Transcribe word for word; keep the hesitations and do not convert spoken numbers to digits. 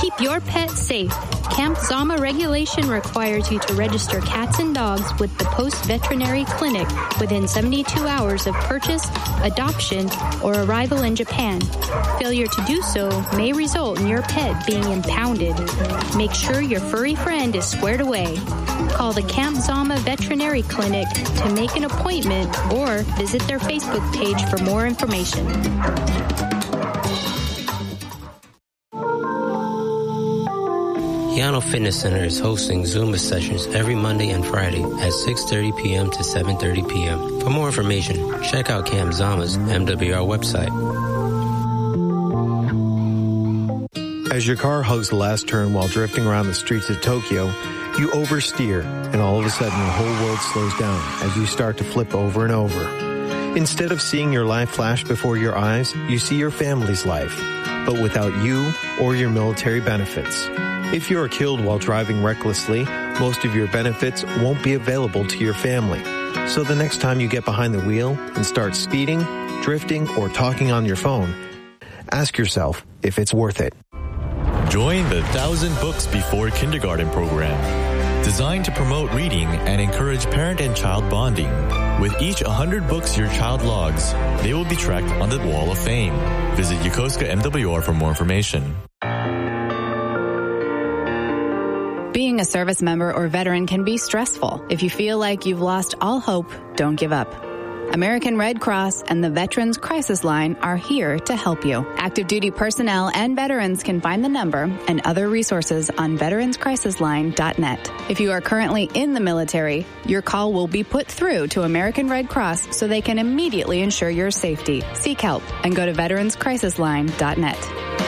Keep your pet safe. Camp Zama regulation requires you to register cats and dogs with the Post Veterinary Clinic within seventy-two hours of purchase, adoption, or arrival in Japan. Failure to do so may result in your pet being impounded. Make sure your furry friend is squared away. Call the Camp Zama Veterinary Clinic to make an appointment or visit their Facebook page for more information. Yano Fitness Center is hosting Zumba sessions every Monday and Friday at six thirty p.m. to seven thirty p.m. For more information, check out Camp Zama's M W R website. As your car hugs the last turn while drifting around the streets of Tokyo, you oversteer, and all of a sudden the whole world slows down as you start to flip over and over. Instead of seeing your life flash before your eyes, you see your family's life, but without you or your military benefits. If you are killed while driving recklessly, most of your benefits won't be available to your family. So the next time you get behind the wheel and start speeding, drifting, or talking on your phone, ask yourself if it's worth it. Join the Thousand Books Before Kindergarten program, designed to promote reading and encourage parent and child bonding. With each one hundred books your child logs, they will be tracked on the Wall of Fame. Visit Yokosuka M W R for more information. Being a service member or veteran can be stressful. If you feel like you've lost all hope, don't give up. American Red Cross and the Veterans Crisis Line are here to help you. Active duty personnel and veterans can find the number and other resources on veterans crisis line dot net. If you are currently in the military, your call will be put through to American Red Cross so they can immediately ensure your safety. Seek help and go to veterans crisis line dot net.